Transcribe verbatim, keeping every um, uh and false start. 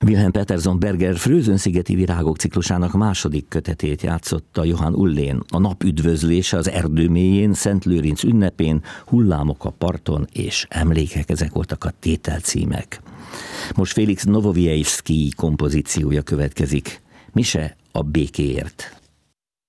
Wilhelm Peterson Berger Frőzön-szigeti virágok ciklusának második kötetét játszotta Johann Ullén. A nap üdvözlése az erdő mélyén, Szent Lőrinc ünnepén, hullámok a parton és emlékek, ezek voltak a tételcímek. Most Felix Nowowiejski kompozíciója következik. Mise a békéért.